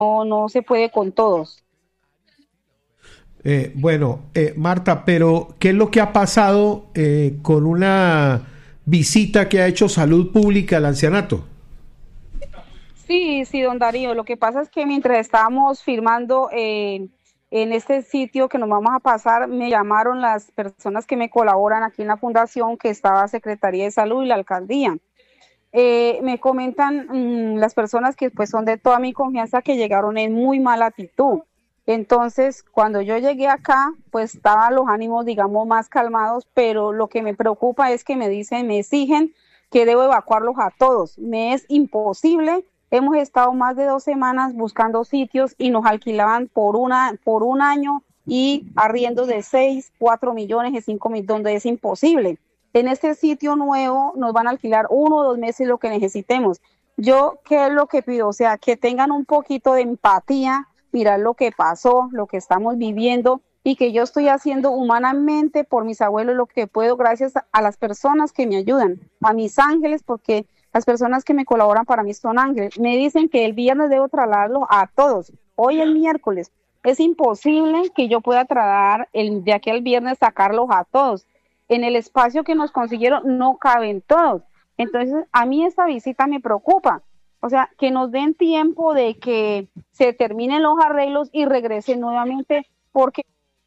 no se puede con todos. Marta, pero ¿qué es lo que ha pasado con una visita que ha hecho Salud Pública al ancianato? Sí, sí, don Darío, lo que pasa es que mientras estábamos firmando en este sitio que nos vamos a pasar, me llamaron las personas que me colaboran aquí en la fundación, que estaba Secretaría de Salud y la Alcaldía. Me comentan las personas que pues son de toda mi confianza que llegaron en muy mala actitud. Entonces, cuando yo llegué acá, pues estaban los ánimos, digamos, más calmados, pero lo que me preocupa es que me dicen, me exigen que debo evacuarlos a todos. Me es imposible. Hemos estado más de 2 semanas buscando sitios y nos alquilaban por un año y arriendos de 6, 4 millones y 5 millones, donde es imposible. En este sitio nuevo nos van a alquilar 1 o 2 meses lo que necesitemos. Yo, ¿qué es lo que pido? O sea, que tengan un poquito de empatía, mirar lo que pasó, lo que estamos viviendo y que yo estoy haciendo humanamente por mis abuelos lo que puedo gracias a las personas que me ayudan, a mis ángeles, porque las personas que me colaboran para mí son ángeles. Me dicen que el viernes debo trasladarlo a todos. Hoy el miércoles. Es imposible que yo pueda trasladar de aquí al viernes sacarlos a todos. En el espacio que nos consiguieron no caben todos. Entonces, a mí esta visita me preocupa. O sea, que nos den tiempo de que se terminen los arreglos y regresen nuevamente, porque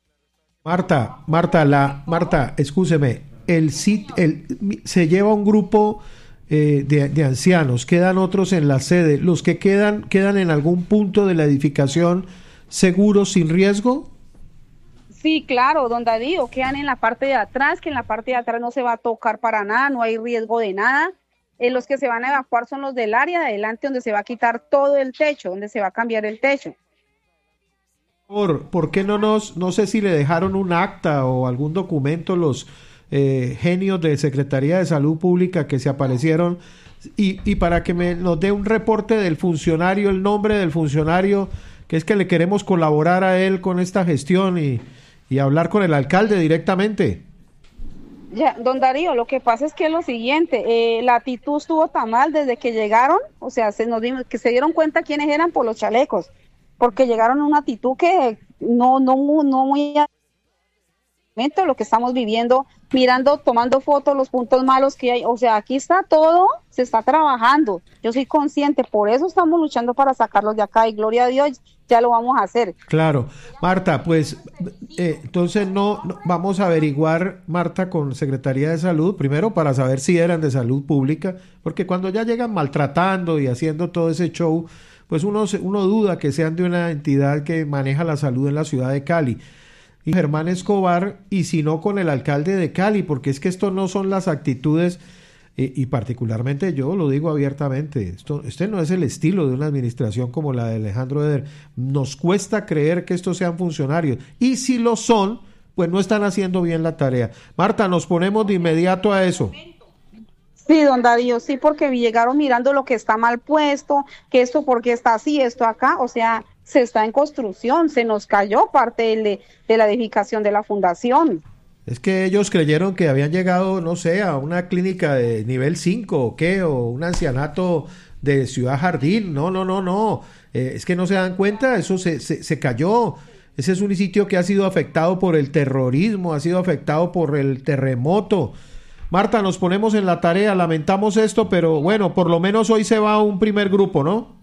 Marta, escúcheme, se lleva un grupo de ancianos, quedan otros en la sede, los que quedan en algún punto de la edificación seguros, sin riesgo. sí, claro, don Darío, quedan en la parte de atrás, que en la parte de atrás no se va a tocar para nada, no hay riesgo de nada. Los que se van a evacuar son los del área de adelante, donde se va a quitar todo el techo, donde se va a cambiar el techo. ¿Por qué no sé si le dejaron un acta o algún documento los genios de Secretaría de Salud Pública que se aparecieron y para que nos dé un reporte del funcionario, el nombre del funcionario, que es que le queremos colaborar a él con esta gestión y hablar con el alcalde directamente? Ya, don Darío, lo que pasa es que es lo siguiente, la actitud estuvo tan mal desde que llegaron, o sea, que se dieron cuenta quiénes eran por los chalecos, porque llegaron en una actitud que no muy momento, lo que estamos viviendo, mirando, tomando fotos, los puntos malos que hay, o sea, aquí está todo, se está trabajando, yo soy consciente, por eso estamos luchando para sacarlos de acá y gloria a Dios, ya lo vamos a hacer. Claro, Marta, pues entonces vamos a averiguar, Marta, con Secretaría de Salud, primero para saber si eran de salud pública, porque cuando ya llegan maltratando y haciendo todo ese show, pues uno duda que sean de una entidad que maneja la salud en la ciudad de Cali. Y Germán Escobar, y si no con el alcalde de Cali, porque es que esto no son las actitudes, y particularmente yo lo digo abiertamente, este no es el estilo de una administración como la de Alejandro Eder. Nos cuesta creer que estos sean funcionarios, y si lo son, pues no están haciendo bien la tarea. Marta, nos ponemos de inmediato a eso. Sí, don Darío, sí, porque llegaron mirando lo que está mal puesto, que esto porque está así, esto acá, o sea, se está en construcción, se nos cayó parte de la edificación de la fundación. Es que ellos creyeron que habían llegado, no sé, a una clínica de nivel 5 o qué, o un ancianato de Ciudad Jardín. No. Es que no se dan cuenta, eso se cayó. Ese es un sitio que ha sido afectado por el terrorismo, ha sido afectado por el terremoto. Marta, nos ponemos en la tarea, lamentamos esto, pero bueno, por lo menos hoy se va un primer grupo, ¿no?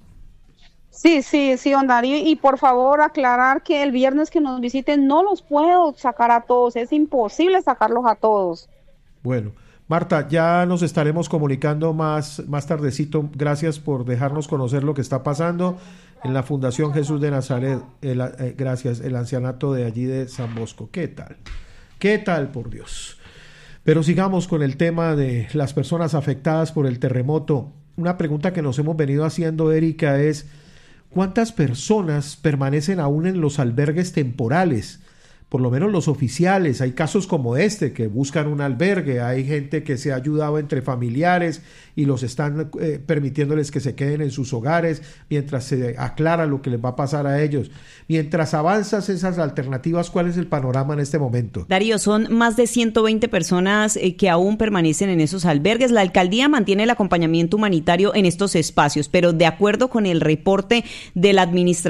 Sí, sí, sí, don Darío, y por favor aclarar que el viernes que nos visiten no los puedo sacar a todos, es imposible sacarlos a todos. Bueno, Marta, ya nos estaremos comunicando más tardecito. Gracias por dejarnos conocer lo que está pasando en la Fundación Jesús de Nazaret. Gracias, el ancianato de allí de San Bosco. ¿Qué tal? ¿Qué tal, por Dios? Pero sigamos con el tema de las personas afectadas por el terremoto. Una pregunta que nos hemos venido haciendo, Erika, es ¿cuántas personas permanecen aún en los albergues temporales? por lo menos los oficiales. Hay casos como este que buscan un albergue, hay gente que se ha ayudado entre familiares y los están permitiéndoles que se queden en sus hogares mientras se aclara lo que les va a pasar a ellos. Mientras avanzas esas alternativas, ¿cuál es el panorama en este momento? Darío, son más de 120 personas que aún permanecen en esos albergues. La alcaldía mantiene el acompañamiento humanitario en estos espacios, pero de acuerdo con el reporte de la administración